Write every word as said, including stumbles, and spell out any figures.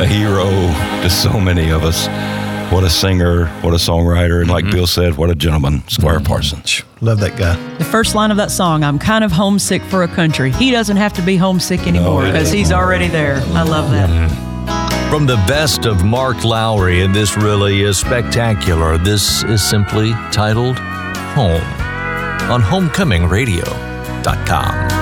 a hero to so many of us. What a singer, what a songwriter, and like mm-hmm. Bill said, what a gentleman, Squire mm-hmm. Parsons. Love that guy. The first line of that song, I'm kind of homesick for a country. He doesn't have to be homesick anymore because no, he's already there. I love that. Mm-hmm. From the best of Mark Lowry, and this really is spectacular, this is simply titled Home on homecoming radio dot com.